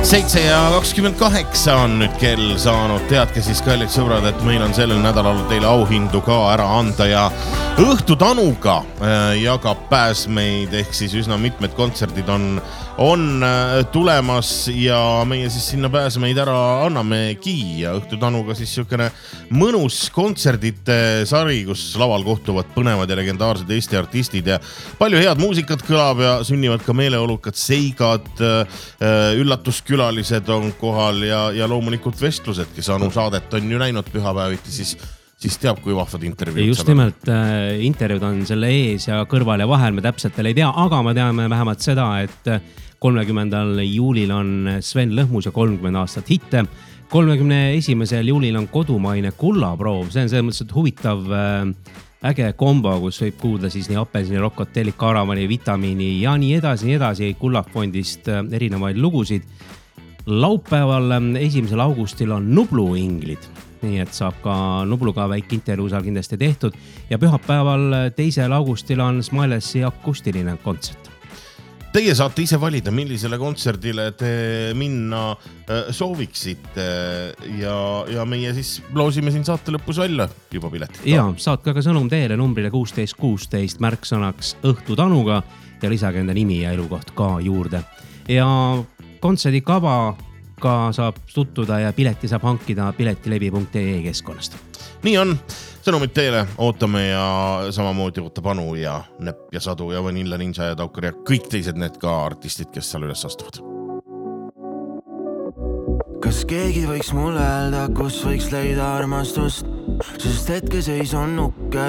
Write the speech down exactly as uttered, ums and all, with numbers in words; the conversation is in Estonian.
seitse ja kakskümmend kaheksa on nüüd kell saanud. Teadke siis, kallid sõbrad, et meil on sellel nädalal teile auhindu ka ära anda ja Õhtutanuga jagab Pääsmeid ehk siis üsna mitmed kontserdid on, on tulemas ja meie siis sinna Pääsmeid ära annamegi ja Õhtutanuga siis siukene mõnus kontserdite sari, kus laval kohtuvad põnevad ja legendaarsed Eesti artistid ja palju head muusikat kõlab ja sünnivad ka meeleolukad seigad, üllatuskülalised on kohal ja, ja loomulikult vestlused, kes Anu saadet on ju näinud pühapäeviti, siis siis teab, kui vahvad intervjuud. Just nimelt äh, intervjuud on selle ees ja kõrval ja vahel me täpselt veel ei tea, aga me teame vähemalt seda, et kolmekümnendal juulil on Sven Lõhmus ja kolmkümmend aastat hitte. kolmekümne esimesel juulil on kodumaine kullaproov. See on selles mõttes, et huvitav äh, äge kombo, kus võib kuulda siis nii Apelsini, Rokotelli, Karavani, Vitamiini ja nii edasi, nii edasi Kullafondist äh, erinevaid lugusid. Laupäeval esimesel augustil on Nublu inglid. Nii et saab ka Nubluga väike intervjuu seal kindlasti tehtud ja pühapäeval teisel augustil on Smilesi akustiline kontsert. Teie saate ise valida, millisele kontserdile te minna sooviksite ja, ja meie siis loosime siin saate lõpus välja juba piletit. Ja saatke ka sõnum teele numbrile kuusteist kuusteist märksõnaks Õhtutanuga ja lisage enda nimi ja elukoht ka juurde. Ja kontserdikava ka saab tuttuda ja pileti saab hankida piletilevi punkt ee keskkonnast. Nii on, sõnumid teile ootame ja samamoodi ootab Anu ja Nepp ja Sadu ja Vanilla Ninja ja Taukar ja kõik teised need ka artistid, kes seal üles astuvad. Kas keegi võiks mulle öelda, kus võiks leida armastust, sest hetkeseis on nukke.